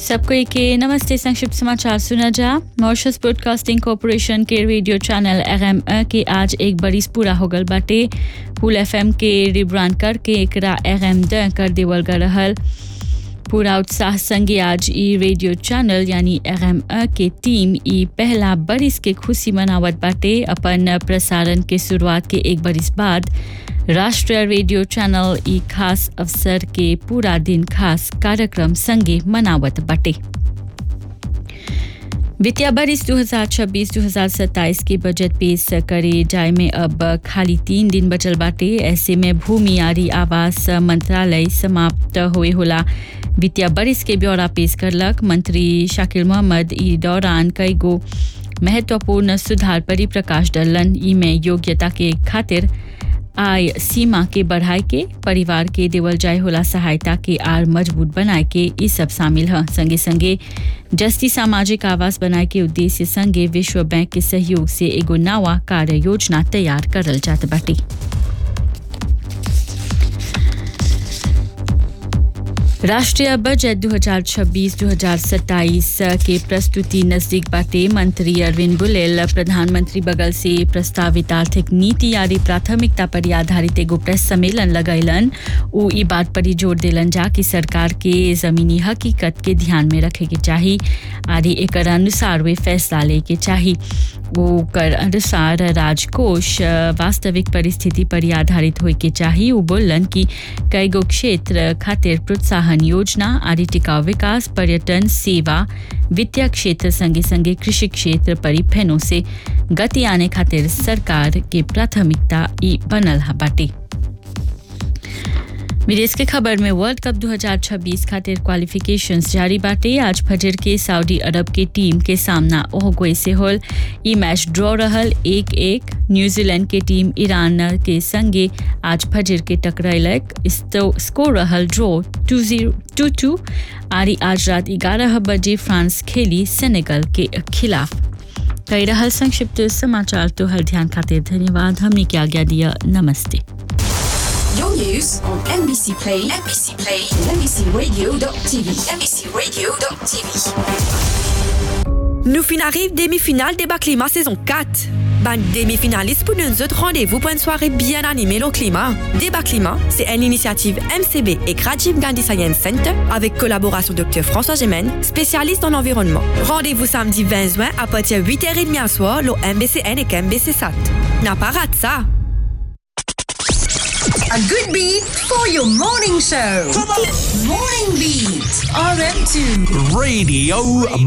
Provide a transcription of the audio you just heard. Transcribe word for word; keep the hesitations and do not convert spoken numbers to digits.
सबको के नमस्ते। संक्षिप्त समाचार सुना जा। मॉरिशस ब्रॉडकास्टिंग कॉरपोरेशन के रेडियो चैनल एम के आज एक बरिस पूरा हो गल बाटे। फुल एफएम के रिब्रांड करके एकरा एम द कर देवल गल रहल। पूरा उत्साह संगे आज ई रेडियो चैनल यानी एम के टीम ई पहला बरिस के खुशी मनावत बाटे। अपन प्रसारण के शुरुआत के एक बरिस बाद राष्ट्रीय रेडियो चैनल ई खास अवसर के पूरा दिन खास कार्यक्रम संगे मनावत बाटे। वित्तीय बरिस दो हज़ार छब्बीस दो हज़ार सत्ताईस के बजट पेश करे जाए में अब खाली तीन दिन बचल बाटे। ऐसे में भूमि आरी आवास मंत्रालय समाप्त हुए होला। वित्तीय बरिस के ब्यौरा पेश करलक मंत्री शाकिर मोहम्मद। ई दौरान कई गो महत्वपूर्ण सुधार पर प्रकाश डालन। ई में योग्यता के खातिर आय सीमा के बढ़ाए के, परिवार के देवल जाए होला सहायता के आर मजबूत बनाए के ई सब शामिल है। संगे संगे जस्ती सामाजिक आवास बनाए के उद्देश्य संगे विश्व बैंक के सहयोग से एगो नवा कार्य योजना तैयार करल जात बाटे। राष्ट्रीय बजट दो हज़ार छब्बीस दो हज़ार सत्ताईस के प्रस्तुति नजदीक बाटे। मंत्री अरविंद बुलेल प्रधानमंत्री बगल से प्रस्तावित आर्थिक नीति यारी प्राथमिकता पर आधारित एगो प्रेस सम्मेलन लगैलन। उ ई बात पर जोर देलन जा कि सरकार के जमीनी हकीकत के ध्यान में रखे के चाही आरी एकर अनुसार वे फैसला ले के चाही। वो कर अनुसार राजकोष वास्तविक परिस्थिति पर आधारित होए के चाही। वो बोलन कि कई गो क्षेत्र खातिर प्रोत्साहन योजना आदि टिकाऊ विकास, पर्यटन, सेवा, वित्तीय क्षेत्र संगे संगे कृषि क्षेत्र पर फेनो से गति आने खातिर सरकार के प्राथमिकता ई बनल बाटे। विदेश के खबर में वर्ल्ड कप दो हज़ार छब्बीस खातिर क्वालिफिकेशंस जारी बाटे। आज फजर के सऊदी अरब के टीम के सामना उरुग्वे से होल। ई मैच ड्रॉ रहल एक एक। न्यूजीलैंड के टीम ईरान के संगे आज फजर के टकराइलक। स्कोर रहल ड्रॉ टू टू। आरी आज रात ग्यारह बजे फ्रांस खेली सेनेगल के खिलाफ। कई रहल संक्षिप्त समाचार तो हर ध्यान खातिर धन्यवाद। हमने क्या आज्ञा दिया। नमस्ते। Your news on M B C Play, M B C Play, M B C Radio dot T V, M B C Radio dot T V. Nous fin arrive demi-finale débat climat saison quatre. Ben demi-finaliste pour nous autres rendez-vous pour une soirée bien animée au climat. Débat climat, c'est une initiative M C B et Rajiv Gandhi Science Center avec collaboration Docteur François Gemène, spécialiste en environnement. Rendez-vous samedi vingt juin à partir de huit heures trente à soir au M B C N et M B C S A T. N'a pas raté ça. A good beat for your morning show. Morning Beat, R M two. Radio